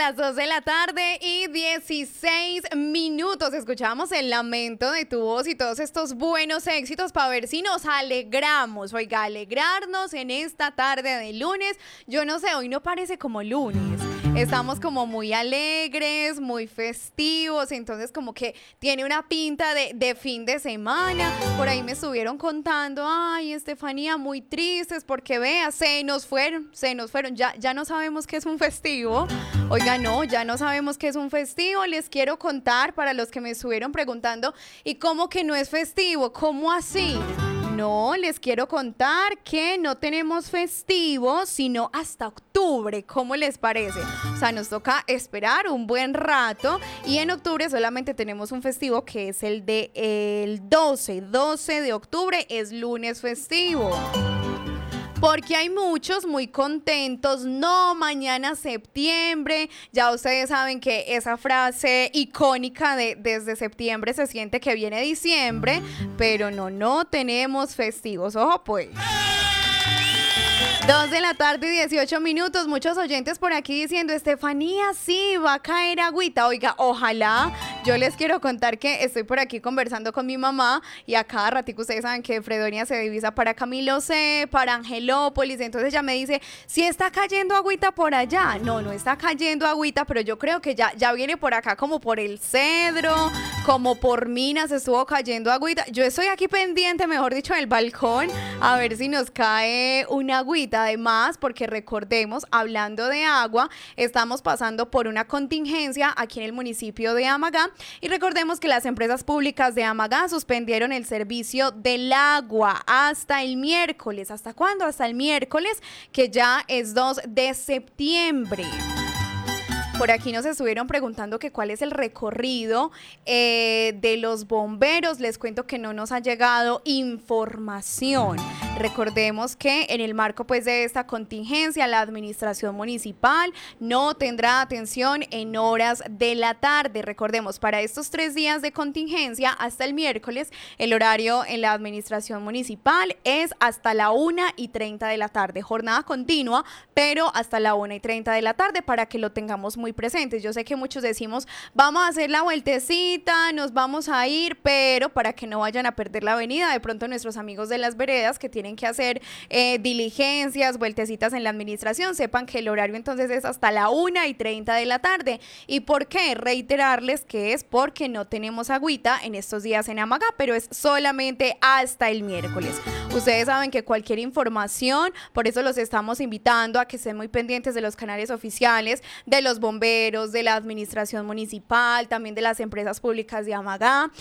las 2 de la tarde y 16 minutos. Escuchamos el lamento de tu voz y todos estos buenos éxitos para ver si nos alegramos. Oiga, alegrarnos en esta tarde de lunes. Yo no sé, hoy no parece como lunes. Estamos como muy alegres, muy festivos, entonces como que tiene una pinta de fin de semana. Por ahí me estuvieron contando, ay, Estefanía, muy tristes porque vea, se nos fueron, ya no sabemos qué es un festivo. Oiga, no, ya no sabemos qué es un festivo. Les quiero contar para los que me estuvieron preguntando, ¿y cómo que no es festivo? ¿Cómo así? No, les quiero contar que no tenemos festivo, sino hasta octubre. ¿Cómo les parece? O sea, nos toca esperar un buen rato y en octubre solamente tenemos un festivo que es el de el 12 de octubre, es lunes festivo. Porque hay muchos muy contentos, no, mañana septiembre, ya ustedes saben que esa frase icónica de desde septiembre se siente que viene diciembre, pero no tenemos festivos, ojo pues. 2 de la tarde y 18 minutos, muchos oyentes por aquí diciendo, Estefanía, sí, va a caer agüita. Oiga, ojalá. Yo les quiero contar que estoy por aquí conversando con mi mamá y a cada ratico ustedes saben que Fredonia se divisa para Camilo C, para Angelópolis, entonces ella me dice, si está cayendo agüita por allá. No está cayendo agüita, pero yo creo que ya viene por acá como por el Cedro, como por Minas estuvo cayendo agüita. Yo estoy aquí pendiente, mejor dicho, del balcón, a ver si nos cae una agüita. Además, porque recordemos, hablando de agua, estamos pasando por una contingencia aquí en el municipio de Amagá y recordemos que las empresas públicas de Amagá suspendieron el servicio del agua hasta el miércoles. ¿Hasta cuándo? Hasta el miércoles, que ya es 2 de septiembre. Por aquí nos estuvieron preguntando que cuál es el recorrido de los bomberos. Les cuento que no nos ha llegado información. Recordemos que en el marco pues de esta contingencia la administración municipal no tendrá atención en horas de la tarde. Recordemos, para estos 3 días de contingencia hasta el miércoles, el horario en la administración municipal es hasta la 1:30 de la tarde. Jornada continua, pero hasta la 1:30 de la tarde para que lo tengamos muy presentes. Yo sé que muchos decimos, vamos a hacer la vueltecita, nos vamos a ir, pero para que no vayan a perder la avenida, de pronto nuestros amigos de las veredas que tienen que hacer diligencias, vueltecitas en la administración, sepan que el horario entonces es hasta la 1:30 de la tarde. ¿Y por qué? Reiterarles que es porque no tenemos agüita en estos días en Amagá, pero es solamente hasta el miércoles. Ustedes saben que cualquier información, por eso los estamos invitando a que estén muy pendientes de los canales oficiales, de los bomberos, de la administración municipal, también de las empresas públicas de Amagá,